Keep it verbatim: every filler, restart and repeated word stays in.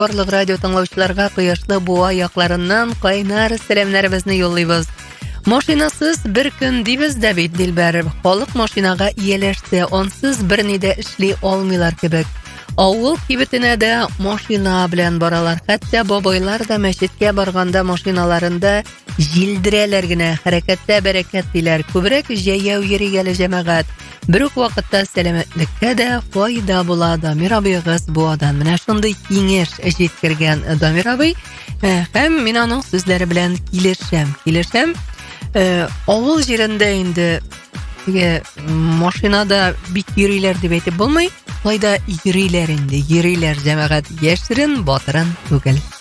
барлык радио тыңлаучыларга кояшлы буа якларыннан кайнар сәламнарыбызны юллыйбыз. Машинасыз бер көн дибез дә бит, Дилбәр. Халык машинага ияләште, онсыз берни дә эшли алмыйлар кебек. Авыл кибетенә дә машина белән баралар. Хәтта бабайлар да мәчеткә барганда машиналарында җилдерәләр генә, хәрәкәттә бәрәкәт диләр. Күбрәк җәяү йөри әле җәмәгать. Бер үк вакытта сәламәтлеккә дә файда була. Дамир абыйгыз буадан менә шундый киңәш җиткергән. Дамир абый, һәм мин аның сүзләре белән килешәм. Килешәм. Авыл җирендә инде теге машинада бик йөриләр дип әйтеп булмый. Файда йөриләр инде, йөриләр җәмәгать, яшерен, батырын түгел.